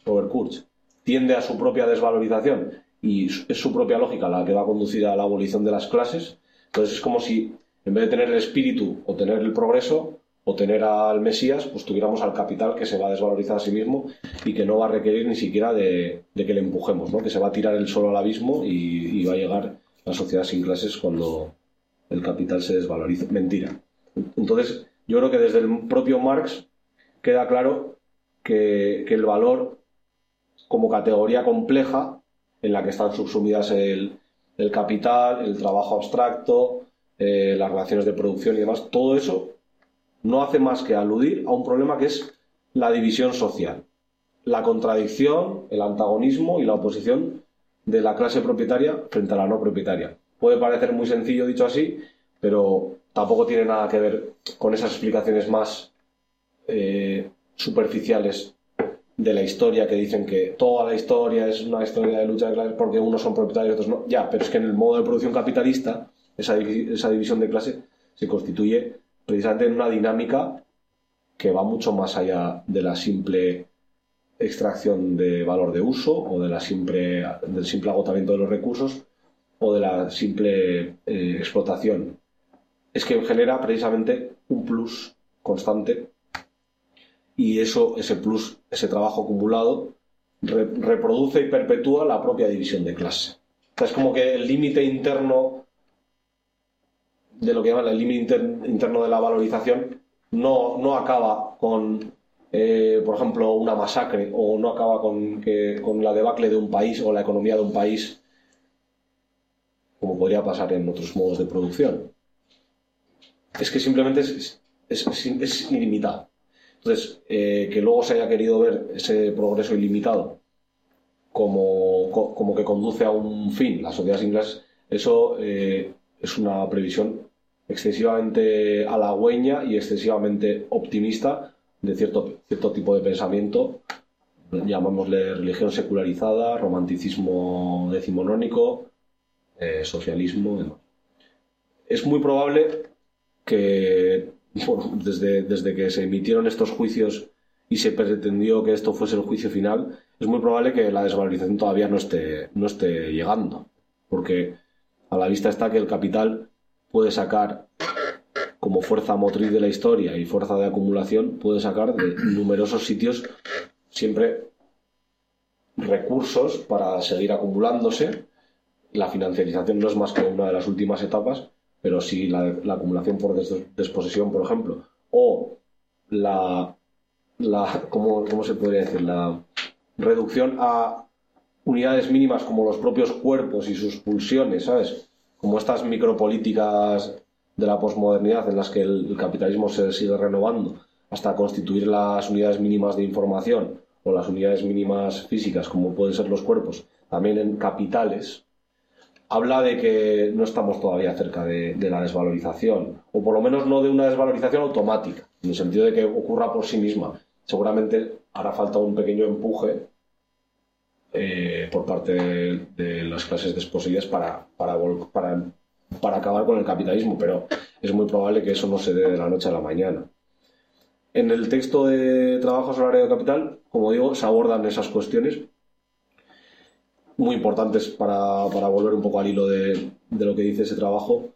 Robert Kurz, tiende a su propia desvalorización y es su propia lógica la que va a conducir a la abolición de las clases. Entonces es como si, en vez de tener el espíritu o tener el progreso o tener al Mesías, pues tuviéramos al capital que se va a desvalorizar a sí mismo y que no va a requerir ni siquiera de que le empujemos, ¿no? Que se va a tirar él solo al abismo y va a llegar la sociedad sin clases cuando el capital se desvaloriza. Mentira. Entonces, yo creo que desde el propio Marx queda claro que el valor como categoría compleja en la que están subsumidas el capital, el trabajo abstracto, las relaciones de producción y demás, todo eso no hace más que aludir a un problema que es la división social, la contradicción, el antagonismo y la oposición de la clase propietaria frente a la no propietaria. Puede parecer muy sencillo dicho así, pero tampoco tiene nada que ver con esas explicaciones más superficiales de la historia que dicen que toda la historia es una historia de lucha de clases porque unos son propietarios y otros no. Ya, pero es que en el modo de producción capitalista esa división de clase se constituye precisamente en una dinámica que va mucho más allá de la simple extracción de valor de uso o del simple agotamiento de los recursos o de la simple explotación. Es que genera precisamente un plus constante y ese plus, ese trabajo acumulado, reproduce y perpetúa la propia división de clase. O sea, es como que el límite interno de lo que llaman el límite interno de la valorización no acaba con, por ejemplo, una masacre o no acaba con la debacle de un país o la economía de un país, como podría pasar en otros modos de producción. Es que simplemente es ilimitado. Entonces, que luego se haya querido ver ese progreso ilimitado como que conduce a un fin, la sociedad sin clases, eso es una previsión excesivamente halagüeña y excesivamente optimista de cierto tipo de pensamiento, llamámosle religión secularizada, romanticismo decimonónico, socialismo, demás. Es muy probable que desde que se emitieron estos juicios y se pretendió que esto fuese el juicio final, es muy probable que la desvalorización todavía no esté llegando, porque a la vista está que el capital puede sacar, como fuerza motriz de la historia y fuerza de acumulación, puede sacar de numerosos sitios siempre recursos para seguir acumulándose. La financiarización no es más que una de las últimas etapas, pero sí la acumulación por desposesión, por ejemplo, o ¿cómo se podría decir? La reducción a unidades mínimas como los propios cuerpos y sus pulsiones, ¿sabes? Como estas micropolíticas de la posmodernidad en las que el capitalismo se sigue renovando hasta constituir las unidades mínimas de información o las unidades mínimas físicas, como pueden ser los cuerpos, también en capitales, habla de que no estamos todavía cerca de la desvalorización, o por lo menos no de una desvalorización automática, en el sentido de que ocurra por sí misma. Seguramente hará falta un pequeño empuje por parte de las clases desposeídas para acabar con el capitalismo, pero es muy probable que eso no se dé de la noche a la mañana. En el texto de Trabajo, Salario y Capital, como digo, se abordan esas cuestiones muy importantes para volver un poco al hilo de lo que dice ese trabajo,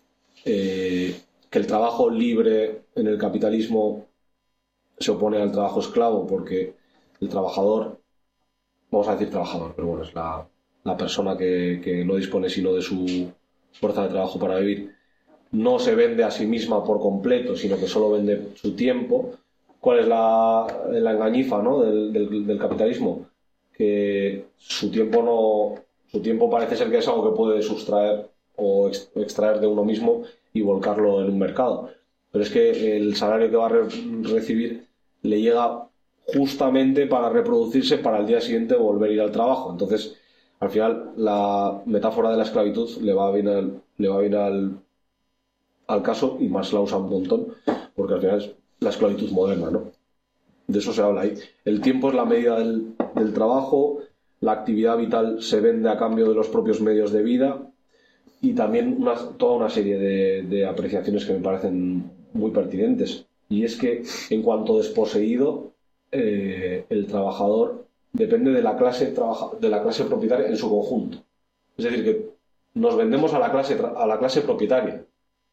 que el trabajo libre en el capitalismo se opone al trabajo esclavo porque el trabajador, vamos a decir trabajador, pero bueno, es la persona que no dispone sino de su fuerza de trabajo para vivir, no se vende a sí misma por completo, sino que solo vende su tiempo. ¿Cuál es la engañifa, ¿no? del capitalismo? Que su tiempo parece ser que es algo que puede sustraer o extraer de uno mismo y volcarlo en un mercado. Pero es que el salario que va a recibir le llega justamente para reproducirse para el día siguiente volver a ir al trabajo. Entonces, al final, la metáfora de la esclavitud le va bien al caso, y Marx la usa un montón, porque al final es la esclavitud moderna, ¿no? De eso se habla ahí. El tiempo es la medida del trabajo, la actividad vital se vende a cambio de los propios medios de vida, y también toda una serie de apreciaciones que me parecen muy pertinentes. Y es que, en cuanto desposeído, el trabajador depende de de la clase propietaria en su conjunto. Es decir, que nos vendemos a la clase propietaria.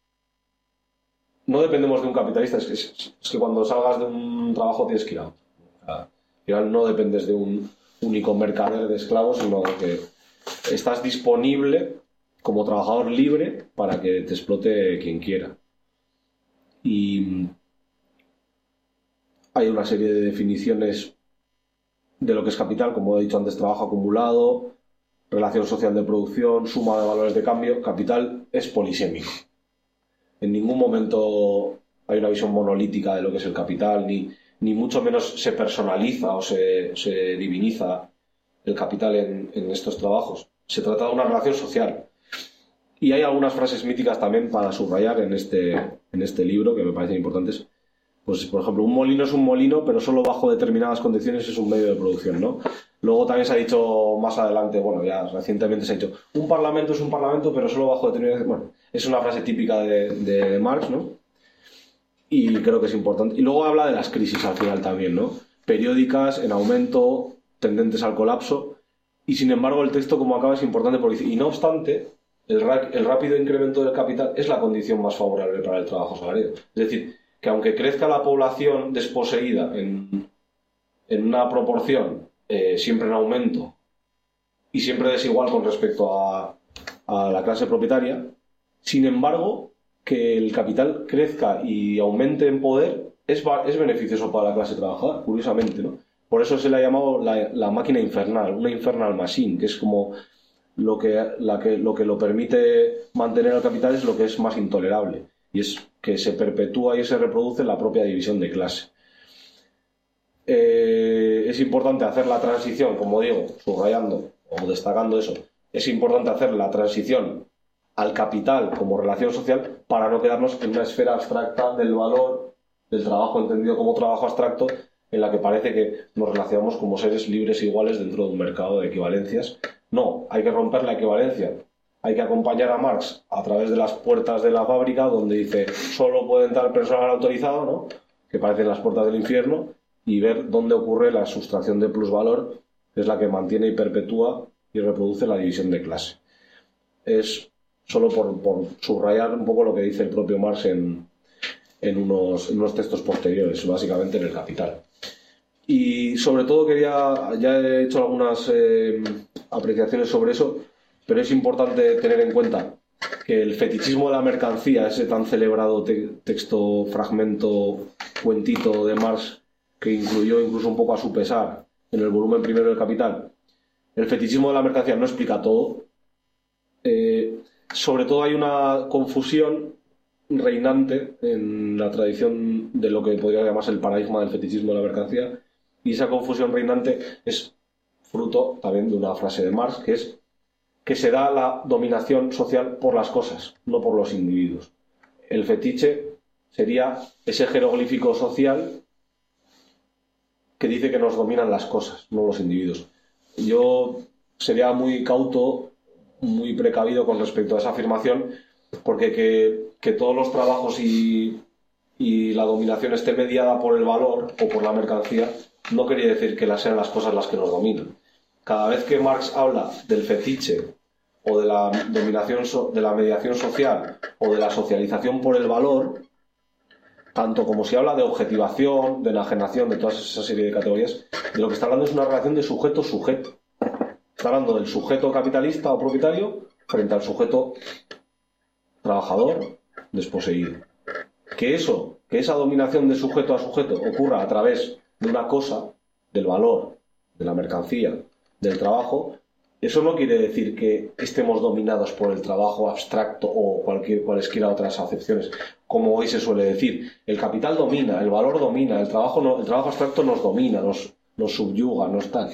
No dependemos de un capitalista, es que cuando salgas de un trabajo tienes que ir a otro. Al final no dependes de un único mercader de esclavos, sino que estás disponible como trabajador libre para que te explote quien quiera. Y hay una serie de definiciones de lo que es capital, como he dicho antes, trabajo acumulado, relación social de producción, suma de valores de cambio. Capital es polisémico. En ningún momento hay una visión monolítica de lo que es el capital, ni mucho menos se personaliza o se diviniza el capital en estos trabajos. Se trata de una relación social. Y hay algunas frases míticas también para subrayar en este libro que me parecen importantes. Pues, por ejemplo, un molino es un molino, pero solo bajo determinadas condiciones es un medio de producción, ¿no? Luego también se ha dicho más adelante, bueno, ya recientemente se ha dicho, un parlamento es un parlamento, pero solo bajo determinadas... Bueno, es una frase típica de Marx, ¿no? Y creo que es importante. Y luego habla de las crisis al final también, ¿no? Periódicas, en aumento, tendentes al colapso. Y sin embargo, el texto, como acaba, es importante porque dice, y no obstante, el rápido incremento del capital es la condición más favorable para el trabajo asalariado. Es decir, que aunque crezca la población desposeída en una proporción siempre en aumento y siempre desigual con respecto a la clase propietaria, sin embargo, que el capital crezca y aumente en poder es beneficioso para la clase trabajadora, curiosamente, ¿no? Por eso se le ha llamado la máquina infernal, una infernal machine, que es como lo que lo permite mantener al capital es lo que es más intolerable, y es que se perpetúa y se reproduce la propia división de clase. Es importante hacer la transición, como digo, subrayando o destacando eso, es importante hacer la transición al capital como relación social para no quedarnos en una esfera abstracta del valor, del trabajo entendido como trabajo abstracto, en la que parece que nos relacionamos como seres libres e iguales dentro de un mercado de equivalencias. No, hay que romper la equivalencia. Hay que acompañar a Marx a través de las puertas de la fábrica, donde dice solo puede entrar personal autorizado, ¿no? Que parecen las puertas del infierno, y ver dónde ocurre la sustracción de plusvalor, que es la que mantiene y perpetúa y reproduce la división de clase. Es solo por subrayar un poco lo que dice el propio Marx en unos textos posteriores, básicamente en el Capital. Y sobre todo ya he hecho algunas apreciaciones sobre eso, pero es importante tener en cuenta que el fetichismo de la mercancía, ese tan celebrado texto, fragmento, cuentito de Marx, que incluyó incluso un poco a su pesar en el volumen primero del Capital, el fetichismo de la mercancía no explica todo. Sobre todo hay una confusión reinante en la tradición de lo que podría llamarse el paradigma del fetichismo de la mercancía, y esa confusión reinante es fruto también de una frase de Marx, que es que se da la dominación social por las cosas, no por los individuos. El fetiche sería ese jeroglífico social que dice que nos dominan las cosas, no los individuos. Yo sería muy cauto, muy precavido con respecto a esa afirmación, porque que todos los trabajos y la dominación esté mediada por el valor o por la mercancía no quería decir que sean las cosas las que nos dominan. Cada vez que Marx habla del fetiche o de la dominación, de la mediación social o de la socialización por el valor, tanto como si habla de objetivación, de enajenación, de toda esa serie de categorías, de lo que está hablando es una relación de sujeto-sujeto. Está hablando del sujeto capitalista o propietario frente al sujeto trabajador desposeído. Que esa dominación de sujeto a sujeto ocurra a través de una cosa, del valor, de la mercancía, del trabajo, eso no quiere decir que estemos dominados por el trabajo abstracto o cualesquiera otras acepciones. Como hoy se suele decir, el capital domina, el valor domina, el trabajo abstracto nos domina, nos subyuga, no está.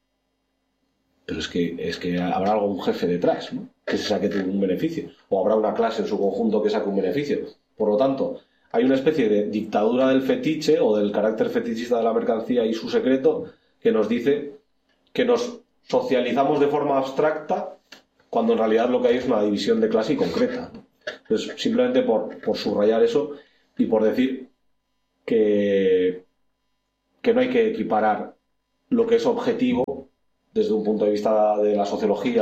Pero es que habrá algún jefe detrás, ¿no?, que se saque un beneficio, o habrá una clase en su conjunto que saque un beneficio. Por lo tanto, hay una especie de dictadura del fetiche o del carácter fetichista de la mercancía y su secreto que nos dice que nos socializamos de forma abstracta cuando en realidad lo que hay es una división de clase y concreta. Entonces, simplemente por subrayar eso y por decir que no hay que equiparar lo que es objetivo desde un punto de vista de la sociología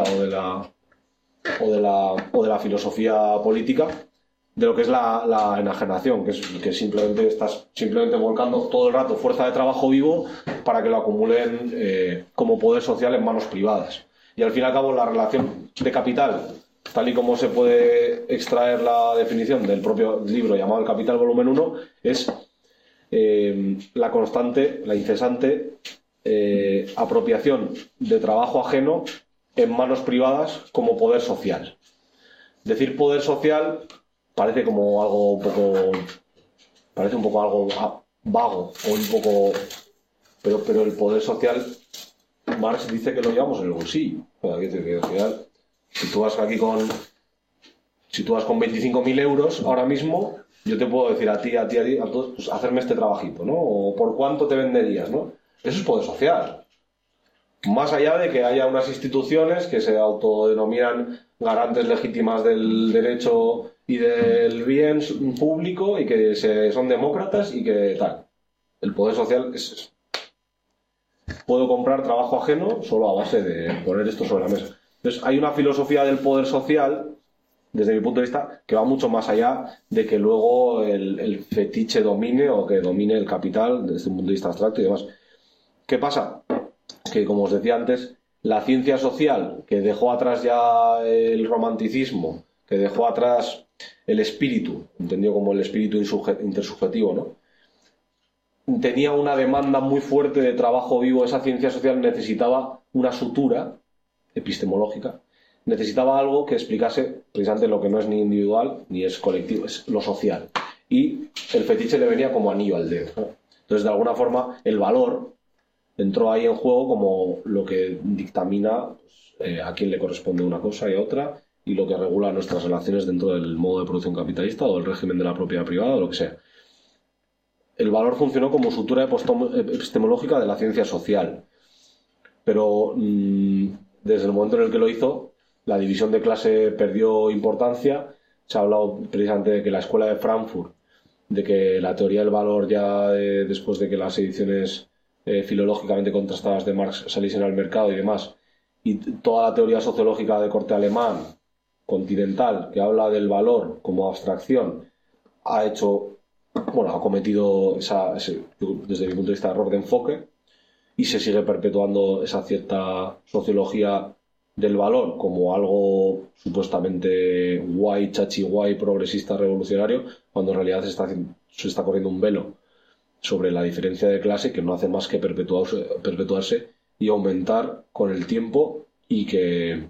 o de la filosofía política, de lo que es la enajenación, que simplemente estás volcando todo el rato fuerza de trabajo vivo para que lo acumulen como poder social en manos privadas. Y al fin y al cabo la relación de capital, tal y como se puede extraer la definición del propio libro llamado El Capital Volumen 1, es la constante, la incesante apropiación de trabajo ajeno en manos privadas como poder social. Decir poder social parece como algo un poco, parece un poco algo vago o un poco, pero el poder social, Marx dice que lo llevamos en el bolsillo. O sea, que al final, si tú vas con 25.000 euros ahora mismo, yo te puedo decir a todos, pues, hacerme este trabajito, ¿no? O por cuánto te venderías, ¿no? Eso es poder social. Más allá de que haya unas instituciones que se autodenominan garantes legítimas del derecho y del bien público y que son demócratas y que tal. El poder social es... Puedo comprar trabajo ajeno solo a base de poner esto sobre la mesa. Entonces, hay una filosofía del poder social, desde mi punto de vista, que va mucho más allá de que luego el fetiche domine o que domine el capital desde un punto de vista abstracto y demás. ¿Qué pasa? Que, como os decía antes, la ciencia social, que dejó atrás ya el romanticismo, que dejó atrás el espíritu, entendido como el espíritu intersubjetivo, ¿no? Tenía una demanda muy fuerte de trabajo vivo. Esa ciencia social necesitaba una sutura epistemológica, necesitaba algo que explicase precisamente lo que no es ni individual ni es colectivo, es lo social. Y el fetiche le venía como anillo al dedo, ¿no? Entonces, de alguna forma, el valor entró ahí en juego como lo que dictamina pues, a quién le corresponde una cosa y otra, y lo que regula nuestras relaciones dentro del modo de producción capitalista o del régimen de la propiedad privada o lo que sea. El valor funcionó como sutura epistemológica de la ciencia social, pero desde el momento en el que lo hizo, la división de clase perdió importancia. Se ha hablado precisamente de que la escuela de Frankfurt, de que la teoría del valor ya después de que las ediciones filológicamente contrastadas de Marx saliesen al mercado y demás, y toda la teoría sociológica de corte alemán continental que habla del valor como abstracción ha cometido desde mi punto de vista, error de enfoque, y se sigue perpetuando esa cierta sociología del valor como algo supuestamente guay, chachi guay, progresista, revolucionario, cuando en realidad se está corriendo un velo sobre la diferencia de clase que no hace más que perpetuarse y aumentar con el tiempo, y que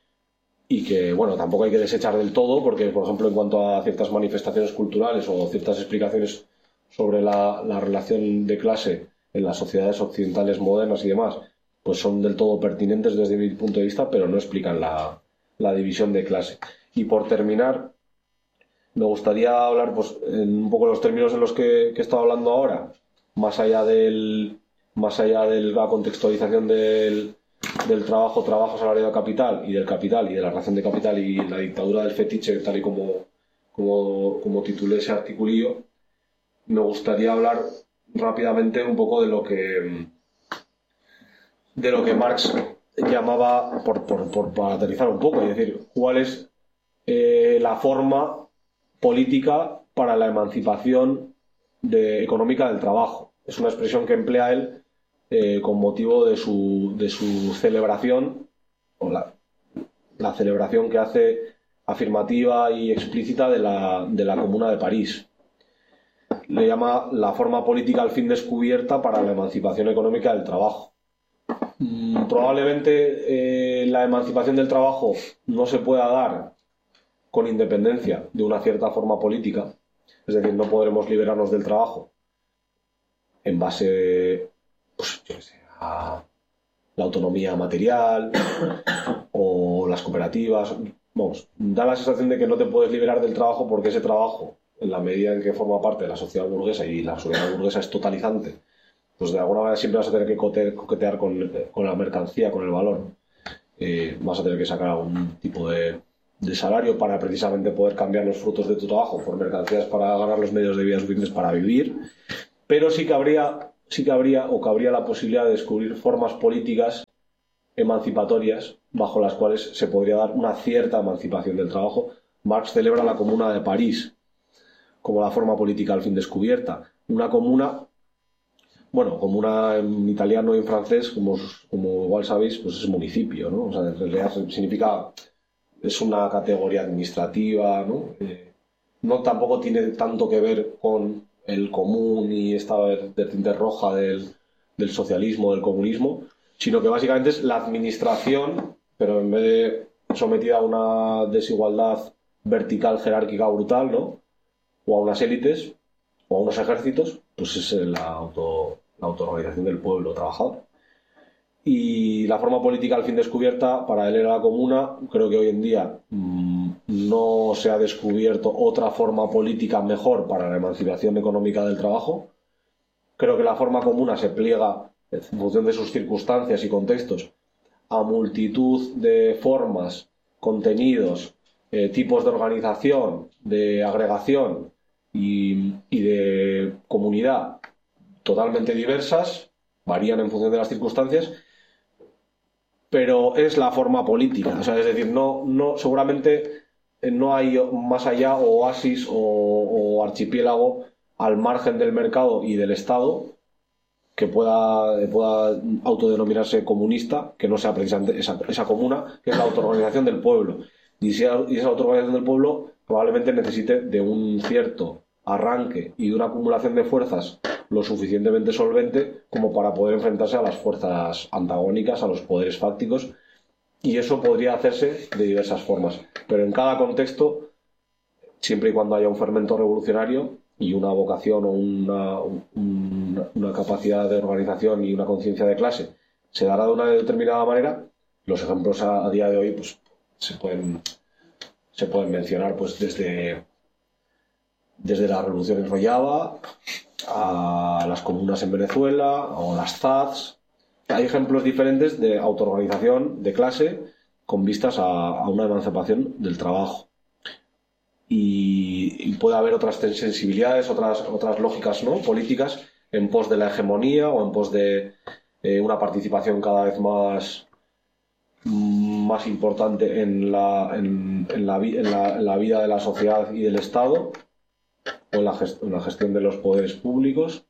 bueno, tampoco hay que desechar del todo, porque por ejemplo en cuanto a ciertas manifestaciones culturales o ciertas explicaciones sobre la relación de clase en las sociedades occidentales modernas y demás, pues son del todo pertinentes desde mi punto de vista, pero no explican la división de clase. Y por terminar, me gustaría hablar pues, en un poco los términos en los que he estado hablando ahora, más allá de la contextualización del trabajo, asalariado, capital y de la relación de capital y la dictadura del fetiche, tal y como titulé ese articulillo. Me gustaría hablar rápidamente un poco de lo que Marx llamaba, para aterrizar un poco, y decir cuál es la forma política para la emancipación económica del trabajo. Es una expresión que emplea él con motivo de su celebración, o la celebración que hace afirmativa y explícita de la Comuna de París. Le llama la forma política al fin descubierta para la emancipación económica del trabajo. Probablemente la emancipación del trabajo no se pueda dar con independencia de una cierta forma política, es decir, no podremos liberarnos del trabajo en base, pues, yo qué sé, a la autonomía material o las cooperativas. Vamos, da la sensación de que no te puedes liberar del trabajo porque ese trabajo, en la medida en que forma parte de la sociedad burguesa y la sociedad burguesa es totalizante, pues de alguna manera siempre vas a tener que coquetear con la mercancía, con el valor. Vas a tener que sacar algún tipo de salario para precisamente poder cambiar los frutos de tu trabajo por mercancías para ganar los medios de vida suficientes para vivir. Pero sí que habría sí que habría o cabría la posibilidad de descubrir formas políticas emancipatorias bajo las cuales se podría dar una cierta emancipación del trabajo. Marx celebra la Comuna de París como la forma política al fin descubierta. Una comuna, bueno, comuna en italiano y en francés, como igual sabéis, pues es municipio, ¿no? O sea, en realidad significa, es una categoría administrativa, ¿no? No tampoco tiene tanto que ver con el común y esta vertiente roja del socialismo, del comunismo, sino que básicamente es la administración, pero en vez de sometida a una desigualdad vertical jerárquica brutal, ¿no? O a unas élites o a unos ejércitos, pues es la autoorganización del pueblo trabajador. Y la forma política al fin descubierta, para él era la comuna. Creo que hoy en día no se ha descubierto otra forma política mejor para la emancipación económica del trabajo. Creo que la forma comuna se pliega, en función de sus circunstancias y contextos, a multitud de formas, contenidos, tipos de organización, de agregación y de comunidad totalmente diversas, varían en función de las circunstancias, pero es la forma política. O sea, es decir, seguramente no hay más allá oasis o archipiélago al margen del mercado y del Estado que pueda autodenominarse comunista, que no sea precisamente esa comuna, que es la autoorganización del pueblo. Y esa autoorganización del pueblo probablemente necesite de un cierto arranque y de una acumulación de fuerzas lo suficientemente solvente como para poder enfrentarse a las fuerzas antagónicas, a los poderes fácticos, y eso podría hacerse de diversas formas. Pero en cada contexto, siempre y cuando haya un fermento revolucionario y una vocación o una capacidad de organización y una conciencia de clase, se dará de una determinada manera. Los ejemplos a día de hoy pues, se pueden mencionar pues, desde la revolución enrollada a las comunas en Venezuela o las ZADs. Hay ejemplos diferentes de autoorganización de clase con vistas a una emancipación del trabajo. Y puede haber otras sensibilidades, otras lógicas, ¿no?, políticas en pos de la hegemonía o en pos de una participación cada vez más importante en la vida de la sociedad y del Estado, o en la gestión de los poderes públicos.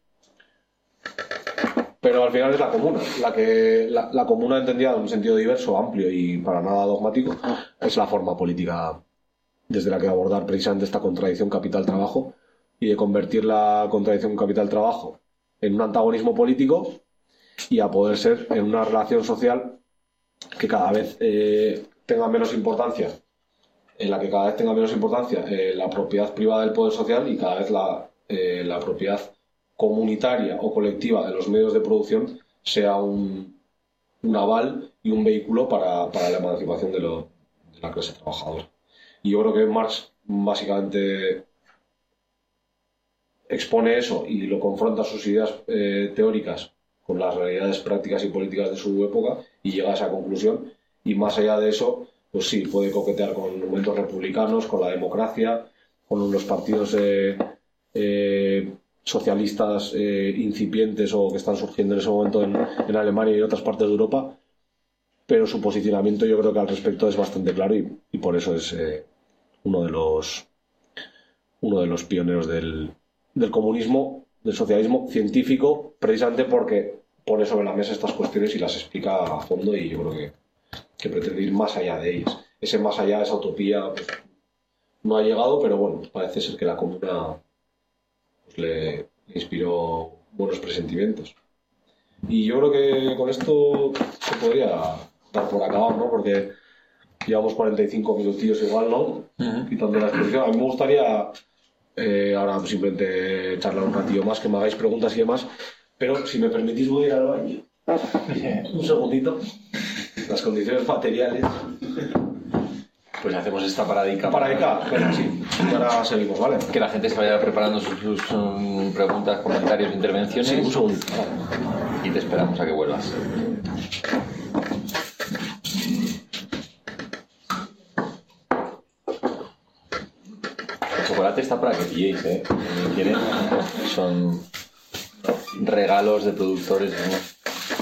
Pero al final es la comuna, la comuna entendida en un sentido diverso, amplio y para nada dogmático, es la forma política desde la que abordar precisamente esta contradicción capital-trabajo, y de convertir la contradicción capital-trabajo en un antagonismo político y a poder ser en una relación social que cada vez tenga menos importancia, en la que cada vez tenga menos importancia la propiedad privada del poder social y cada vez la propiedad comunitaria o colectiva de los medios de producción sea un aval y un vehículo para la emancipación de la clase trabajadora. Y yo creo que Marx básicamente expone eso y lo confronta sus ideas teóricas con las realidades prácticas y políticas de su época y llega a esa conclusión. Y más allá de eso, pues sí, puede coquetear con momentos republicanos, con la democracia, con los partidos socialistas incipientes o que están surgiendo en ese momento en Alemania y en otras partes de Europa, pero su posicionamiento yo creo que al respecto es bastante claro y por eso es uno de los pioneros del comunismo, del socialismo científico, precisamente porque pone sobre la mesa estas cuestiones y las explica a fondo, y yo creo que pretende ir más allá de ellas. Ese más allá, esa utopía, pues, no ha llegado, pero bueno, parece ser que la comuna pues, le inspiró buenos presentimientos. Y yo creo que con esto se podría dar por acabado, ¿no? Porque llevamos 45 minutillos igual, ¿no? Quitando la exposición. A mí me gustaría ahora simplemente charlar un ratillo más, que me hagáis preguntas y demás, pero si me permitís voy a ir al baño. Un segundito. Las condiciones materiales. Pues hacemos esta paradica. Venga, sí. Y ahora seguimos, ¿vale? Que la gente se vaya preparando sus preguntas, comentarios, intervenciones. Sí, un segundito. Y te esperamos a que vuelvas. El chocolate está para que pilléis, ¿eh? ¿Quieren? Son... regalos de productores, ¿no?